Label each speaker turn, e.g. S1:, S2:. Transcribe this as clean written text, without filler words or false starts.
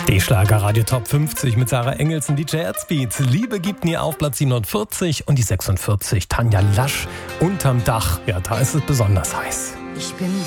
S1: Die Schlagerradio Top 50 mit Sarah Engels und DJ Herzbeat. Liebe gibt nie auf, Platz 47 und die 46. Tanja Lasch, Unterm Dach. Ja, da ist es besonders heiß.
S2: Ich bin